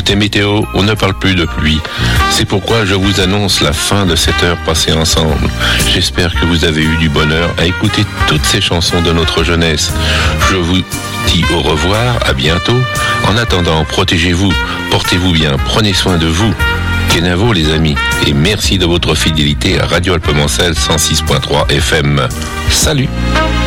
Côté météo, on ne parle plus de pluie. C'est pourquoi je vous annonce la fin de cette heure passée ensemble. J'espère que vous avez eu du bonheur à écouter toutes ces chansons de notre jeunesse. Je vous dis au revoir, à bientôt. En attendant, protégez-vous, portez-vous bien, prenez soin de vous. Kenavo les amis, et merci de votre fidélité à Radio Alpemancel 106.3 FM. Salut!